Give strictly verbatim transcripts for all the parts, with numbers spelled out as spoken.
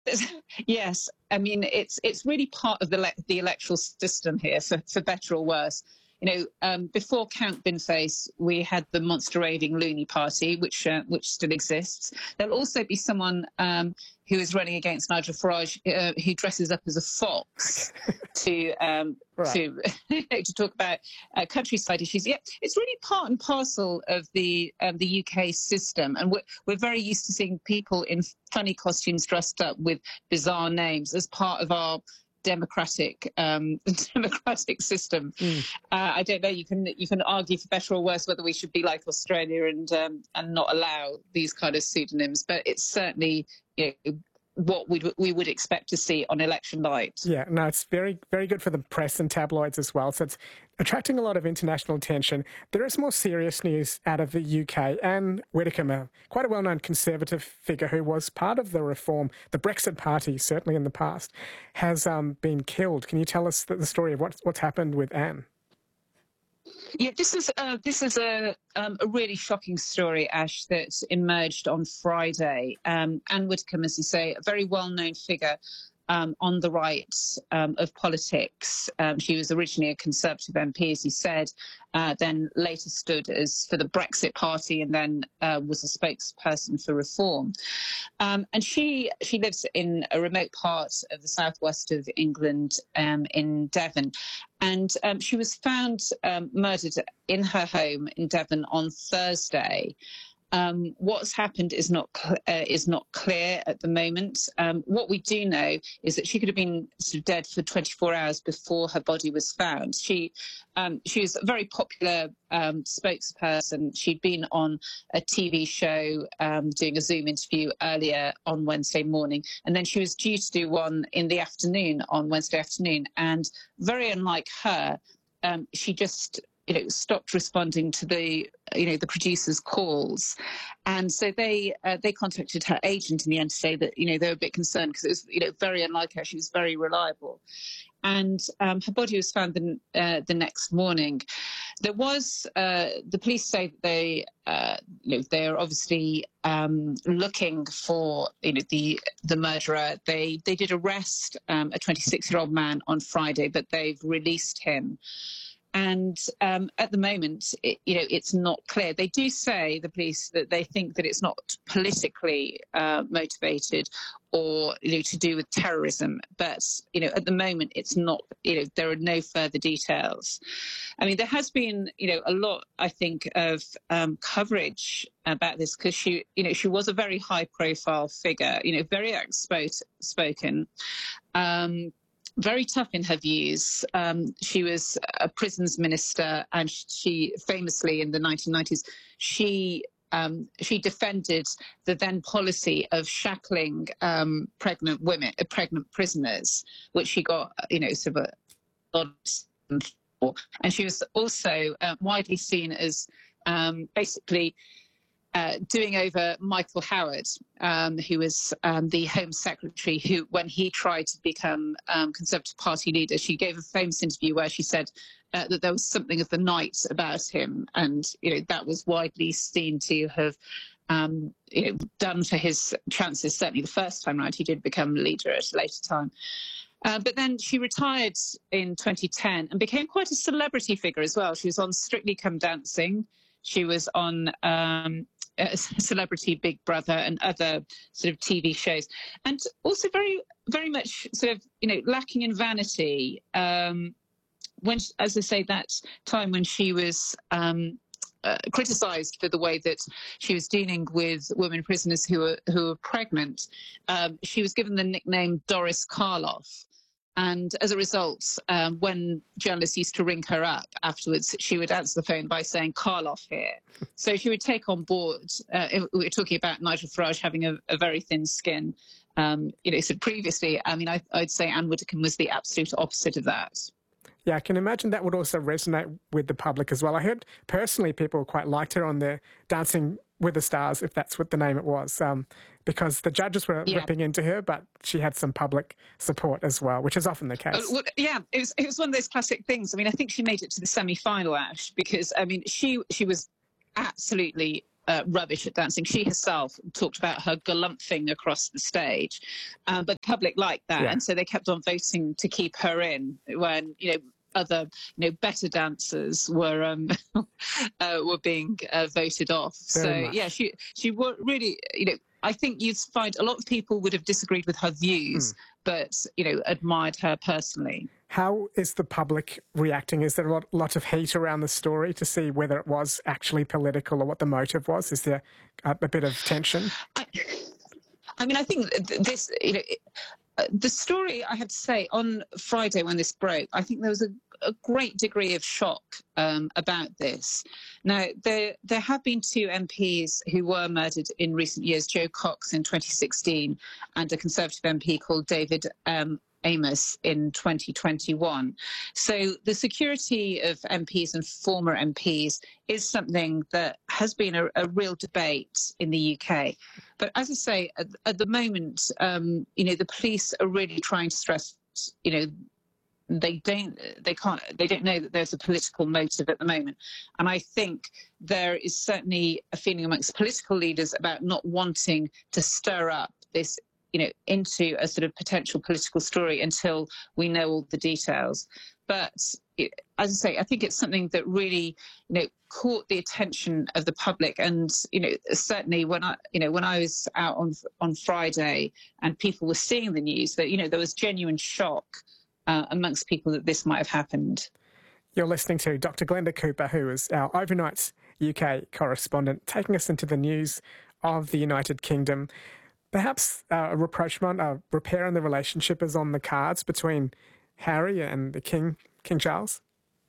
Yes, I mean it's it's really part of the le- the electoral system here, for, for better or worse. You know, um, before Count Binface, we had the monster raving loony party, which uh, which still exists. There'll also be someone um, who is running against Nigel Farage uh, who dresses up as a fox to um, Right. to to talk about uh, countryside issues. Yeah, it's really part and parcel of the um, the U K system, and we're we're very used to seeing people in funny costumes dressed up with bizarre names as part of our democratic um, democratic system. Mm. Uh, I don't know. You can you can argue for better or worse whether we should be like Australia and um, and not allow these kind of pseudonyms, but it's certainly, you know, what we we would expect to see on election night. Yeah, no, it's very, very good for the press and tabloids as well. So it's attracting a lot of international attention. There is more serious news out of the U K. Anne Widdecombe, quite a well-known Conservative figure who was part of the Reform, the Brexit Party, certainly in the past, has um, been killed. Can you tell us the, the story of what's, what's happened with Anne? Yeah, this is uh, this is a um, a really shocking story, Ash, that emerged on Friday. Um, Anne Widdecombe, as you say, a very well-known figure um, on the right um, of politics. Um, she was originally a Conservative M P, as you said, uh, then later stood as for the Brexit Party, and then uh, was a spokesperson for Reform. Um, and she she lives in a remote part of the southwest of England, um, in Devon. And um, she was found um, murdered in her home in Devon on Thursday. Um, what's happened is not cl- uh, is not clear at the moment. Um, what we do know is that she could have been sort of dead for twenty-four hours before her body was found. She um, she was a very popular um, spokesperson. She'd been on a T V show um, doing a Zoom interview earlier on Wednesday morning, and then she was due to do one in the afternoon on Wednesday afternoon. And very unlike her, um, she just you know, stopped responding to the, you know, the producers' calls. And so they uh, they contacted her agent in the end to say that, you know, they were a bit concerned because it was, you know, very unlike her. She was very reliable. And um, her body was found the, uh, the next morning. There was, uh, the police say that they, uh, you know, they're obviously um, looking for, you know, the the murderer. They they did arrest um, a twenty-six-year-old man on Friday, but they've released him. And um, at the moment, it, you know, it's not clear. They do say, the police, that they think that it's not politically uh, motivated or, you know, to do with terrorism. But, you know, at the moment, it's not, you know, there are no further details. I mean, there has been, you know, a lot, I think, of um, coverage about this because she, you know, she was a very high profile figure, you know, very outspoken. Um, very tough in her views. Um, she was a prisons minister, and she famously in the nineteen nineties, she um, she defended the then policy of shackling um, pregnant women, uh, pregnant prisoners, which she got, you know, sort of a lot for. And she was also uh, widely seen as um, basically Uh, doing over Michael Howard, um, who was um, the Home Secretary, who, when he tried to become um, Conservative Party leader, she gave a famous interview where she said uh, that there was something of the night about him, and you know that was widely seen to have um, you know, done for his chances. Certainly, the first time round, he did become leader at a later time. Uh, but then she retired in twenty ten and became quite a celebrity figure as well. She was on Strictly Come Dancing. She was on um, Celebrity Big Brother and other sort of T V shows, and also very, very much sort of, you know, lacking in vanity. Um, when, as I say, that time when she was um, uh, criticised for the way that she was dealing with women prisoners who were who were pregnant, um, she was given the nickname Doris Karloff. And as a result, um, when journalists used to ring her up afterwards, she would answer the phone by saying, "Karloff here." So she would take on board, uh, we were talking about Nigel Farage having a, a very thin skin. Um, you know, so previously, I mean, I, I'd say Anne Widdecombe was the absolute opposite of that. Yeah, I can imagine that would also resonate with the public as well. I heard personally people quite liked her on the Dancing with the Stars, if that's what the name it was, um, because the judges were Yeah. ripping into her, but she had some public support as well, which is often the case. Uh, well, yeah, it was, it was one of those classic things. I mean, I think she made it to the semi-final, Ash, because, I mean, she she was absolutely uh, rubbish at dancing. She herself talked about her galumphing across the stage, uh, but the public liked that, yeah. and so they kept on voting to keep her in when, you know, other, you know, better dancers were um, uh, were being uh, voted off. Very so much. yeah, she she was really, you know, I think you'd find a lot of people would have disagreed with her views, mm. but, you know, admired her personally. How is the public reacting? Is there a lot, lot of heat around the story to see whether it was actually political or what the motive was? Is there a, a bit of tension? I, I mean, I think this, you know, the story, I have to say, on Friday when this broke, I think there was a, a great degree of shock um, about this. Now, there there have been two M Ps who were murdered in recent years, Jo Cox in twenty sixteen and a Conservative M P called David um, Amos in twenty twenty-one. So the security of M Ps and former M Ps is something that has been a, a real debate in the U K. But as I say, at, at the moment, um, you know, the police are really trying to stress, you know, they don't, they can't, they don't know that there's a political motive at the moment. And I think there is certainly a feeling amongst political leaders about not wanting to stir up this, you know, into a sort of potential political story until we know all the details. But it, as I say, I think it's something that really, you know, caught the attention of the public. And, you know, certainly when I, you know, when I was out on on Friday and people were seeing the news, that, you know, there was genuine shock uh, amongst people that this might have happened. You're listening to Doctor Glenda Cooper, who is our overnight U K correspondent, taking us into the news of the United Kingdom. Perhaps uh, a rapprochement, a repair in the relationship is on the cards between Harry and the King, King Charles?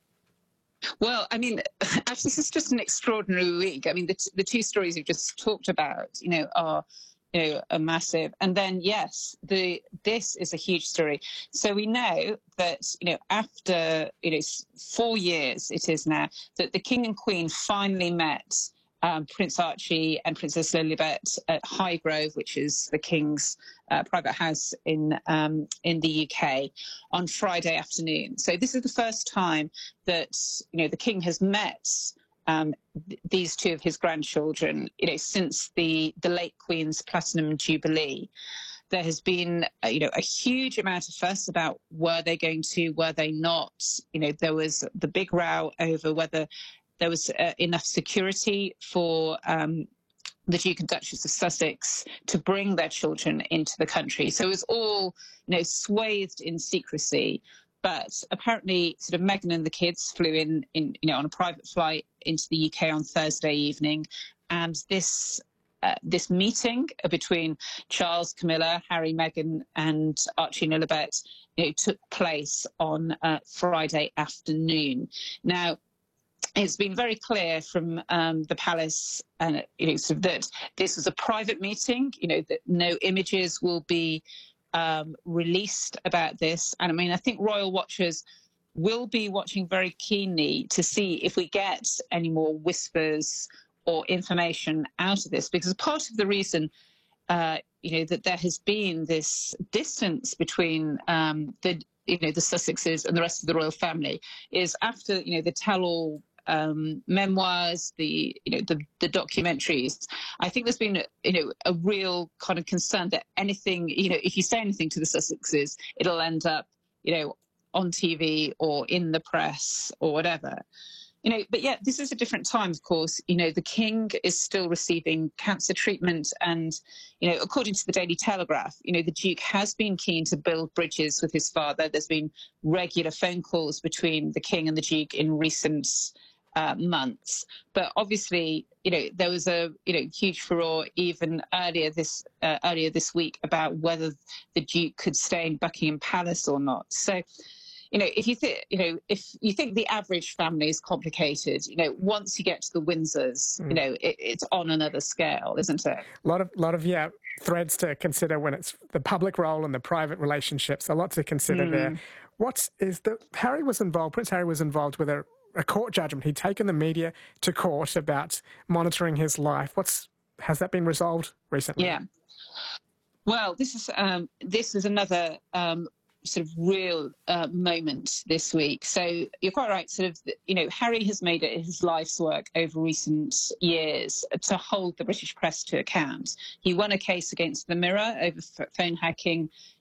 Well, I mean, actually, this is just an extraordinary week. I mean, the, t- the two stories you've just talked about, you know, are, you know, are massive. And then, yes, the this is a huge story. So we know that, you know, after, you know, four years it is now, that the King and Queen finally met Um, Prince Archie and Princess Lilibet at Highgrove, which is the King's uh, private house in um, in the U K, on Friday afternoon. So this is the first time that, you know, the King has met um, th- these two of his grandchildren, you know, since the the late Queen's Platinum Jubilee. There has been, uh, you know, a huge amount of fuss about were they going to, were they not. You know, there was the big row over whether there was uh, enough security for um, the Duke and Duchess of Sussex to bring their children into the country. So it was all, you know, swathed in secrecy. But apparently, sort of Meghan and the kids flew in, in, you know, on a private flight into the U K on Thursday evening, and this uh, this meeting between Charles, Camilla, Harry, Meghan, and Archie and Lilibet, you know, took place on uh, Friday afternoon. Now, it's been very clear from um, the palace, and uh, you know, sort of that this was a private meeting. You know, that no images will be um, released about this. And I mean, I think royal watchers will be watching very keenly to see if we get any more whispers or information out of this, because part of the reason, uh, you know, that there has been this distance between um, the, you know, the Sussexes and the rest of the royal family is after, you know, the tell-all um memoirs, the you know the the documentaries. I think there's been you know a real kind of concern that anything, you know if you say anything to the Sussexes, it'll end up you know on T V or in the press or whatever. You know, but yeah, this is a different time, of course. You know, the King is still receiving cancer treatment, and, you know, according to the Daily Telegraph, you know, the Duke has been keen to build bridges with his father. There's been regular phone calls between the King and the Duke in recent uh, months. But obviously, you know, there was a, you know, huge furore even earlier this uh, earlier this week about whether the Duke could stay in Buckingham Palace or not. So, you know, if you think, you know, if you think the average family is complicated, you know, once you get to the Windsors, mm. you know, it, it's on another scale, isn't it? A lot of, lot of, yeah, threads to consider when it's the public role and the private relationships. A lot to consider mm. there. What is the Harry was involved? Prince Harry was involved with a, a court judgment. He'd taken the media to court about monitoring his life. What's has that been resolved recently? Yeah. Well, this is um, this is another. Um, sort of real uh, moment this week. So you're quite right. Sort of, you know, Harry has made it his life's work over recent years to hold the British press to account. He won a case against the Mirror over phone hacking